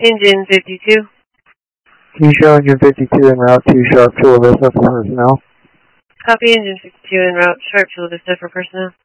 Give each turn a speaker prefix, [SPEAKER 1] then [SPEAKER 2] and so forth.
[SPEAKER 1] Engine 52.
[SPEAKER 2] Can you show engine 52 en route to Sharp Chula Vista for personnel?
[SPEAKER 1] Copy engine 52 en route, Sharp Chula Vista for personnel.